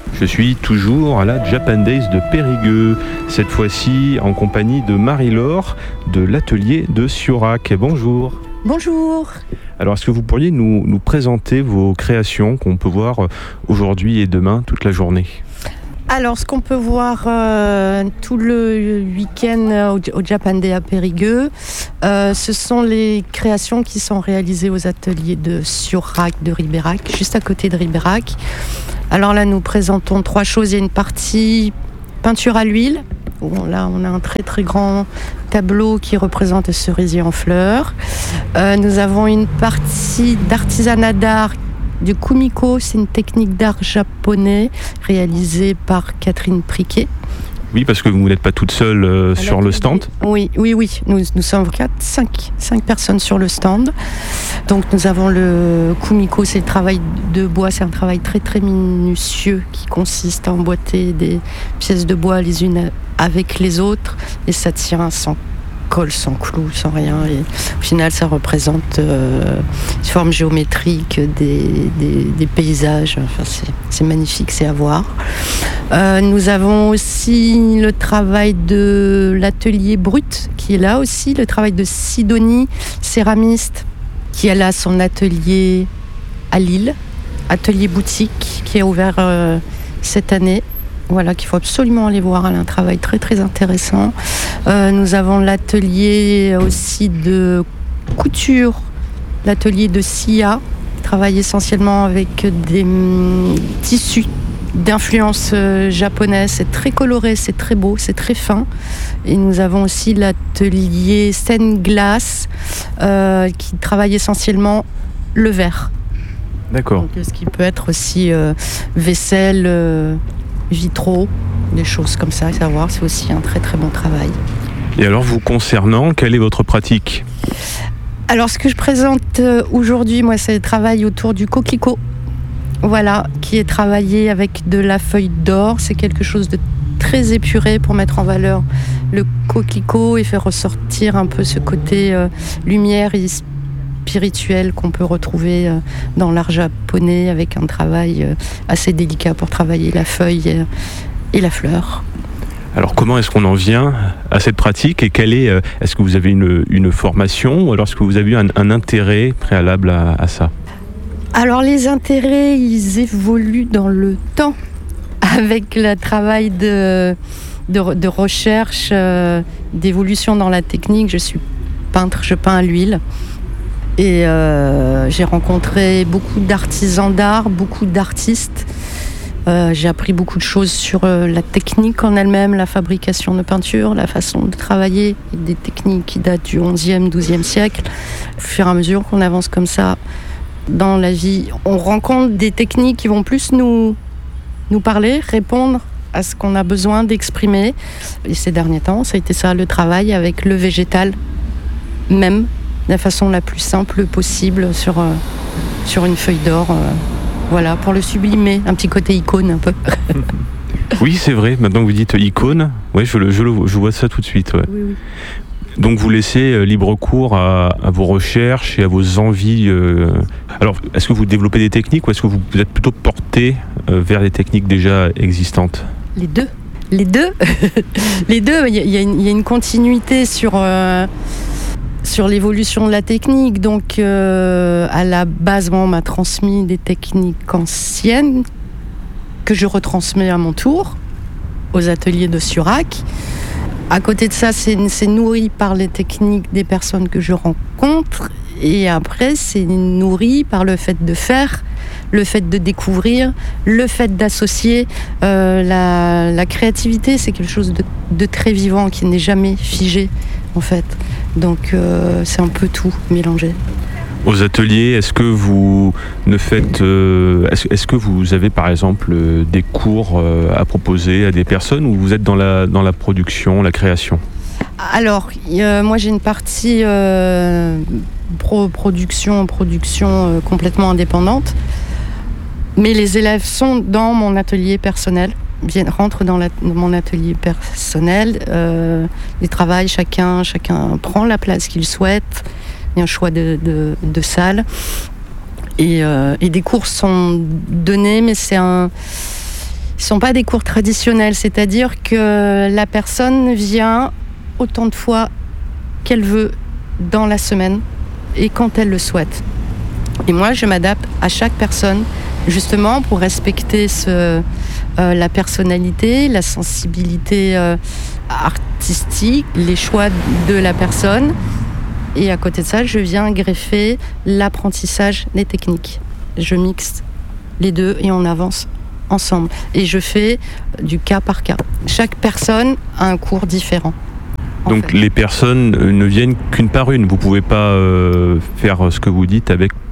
Je suis toujours à la Japan Days de Périgueux, cette fois-ci en compagnie de Marie-Laure de l'atelier de Siorac. Bonjour. Bonjour. Alors, est-ce que vous pourriez nous présenter vos créations qu'on peut voir aujourd'hui et demain toute la journée ? Alors, ce qu'on peut voir tout le week-end au Japan Day à Périgueux, ce sont les créations qui sont réalisées aux ateliers de Siorac de Ribérac, juste à côté de Ribérac. Alors là, nous présentons 3 choses. Il y a une partie peinture à l'huile. Là, on a un très très grand tableau qui représente le cerisier en fleurs. Nous avons une partie d'artisanat d'art du kumiko. C'est une technique d'art japonais réalisée par Catherine Priquet. Oui, parce que vous n'êtes pas toute seule sur le stand. Oui. Nous sommes 5 personnes sur le stand. Donc nous avons le kumiko, c'est le travail de bois, c'est un travail très très minutieux qui consiste à emboîter des pièces de bois les unes avec les autres et ça tient sans colle, sans clou, sans rien. Et au final, ça représente une forme géométrique des paysages. Enfin, c'est magnifique, c'est à voir. Nous avons aussi le travail de l'atelier Brut, qui est là aussi, le travail de Sidonie, céramiste, qui a là son atelier à Lille, atelier boutique, qui est ouvert cette année. Voilà, qu'il faut absolument aller voir. Elle a un travail très très intéressant. Nous avons l'atelier aussi de couture, l'atelier de Sia, qui travaille essentiellement avec des tissus d'influence japonaise. C'est très coloré, c'est très beau, c'est très fin. Et nous avons aussi l'atelier Scène Glace, qui travaille essentiellement le verre. D'accord. Donc, ce qui peut être aussi vaisselle, vitraux, des choses comme ça, à savoir, c'est aussi un très très bon travail. Et alors, vous concernant, quelle est votre pratique ? Alors, ce que je présente aujourd'hui, moi, c'est le travail autour du coquelicot. Voilà, qui est travaillé avec de la feuille d'or. C'est quelque chose de très épuré pour mettre en valeur le coquelicot et faire ressortir un peu ce côté lumière et spirituel qu'on peut retrouver dans l'art japonais avec un travail assez délicat pour travailler la feuille et la fleur. Alors comment est-ce qu'on en vient à cette pratique et est-ce que vous avez une formation ou alors est-ce que vous avez eu un intérêt préalable à ça ? Alors les intérêts, ils évoluent dans le temps avec le travail de recherche, d'évolution dans la technique. Je suis peintre, je peins à l'huile. Et j'ai rencontré beaucoup d'artisans d'art, beaucoup d'artistes. J'ai appris beaucoup de choses sur la technique en elle-même, la fabrication de peinture, la façon de travailler, des techniques qui datent du XIe, XIIe siècle. Au fur et à mesure qu'on avance comme ça dans la vie, on rencontre des techniques qui vont plus nous parler, répondre à ce qu'on a besoin d'exprimer. Et ces derniers temps, ça a été ça, le travail avec le végétal même, de la façon la plus simple possible sur une feuille d'or. Voilà, pour le sublimer, un petit côté icône un peu. Oui, c'est vrai, maintenant que vous dites icône, ouais, je vois ça tout de suite. Ouais. Oui. Donc vous laissez libre cours à vos recherches et à vos envies. Alors, est-ce que vous développez des techniques ou est-ce que vous êtes plutôt porté vers des techniques déjà existantes ? Les deux. Les deux, il y a une continuité sur l'évolution de la technique. Donc, à la base, on m'a transmis des techniques anciennes que je retransmets à mon tour aux ateliers de Siorac. À côté de ça, c'est nourri par les techniques des personnes que je rencontre. Et après, c'est nourri par le fait de faire, le fait de découvrir, le fait d'associer. La créativité, c'est quelque chose de très vivant qui n'est jamais figé, en fait. Donc, c'est un peu tout mélangé. Aux ateliers, est-ce que vous est-ce que vous avez par exemple des cours à proposer à des personnes ou vous êtes dans la production, la création ? Alors, moi j'ai une partie production complètement indépendante, mais les élèves sont dans mon atelier personnel, rentrent dans mon atelier personnel, ils travaillent, chacun prend la place qu'il souhaite. Il y a un choix de salle et des cours sont donnés, mais ne sont pas des cours traditionnels, c'est-à-dire que la personne vient autant de fois qu'elle veut dans la semaine et quand elle le souhaite. Et moi, je m'adapte à chaque personne, justement pour respecter la personnalité, la sensibilité artistique, les choix de la personne. Et à côté de ça, je viens greffer l'apprentissage des techniques. Je mixe les deux et on avance ensemble. Et je fais du cas par cas. Chaque personne a un cours différent. Donc les personnes ne viennent qu'une par une. Vous ne pouvez pas faire ce que vous dites avec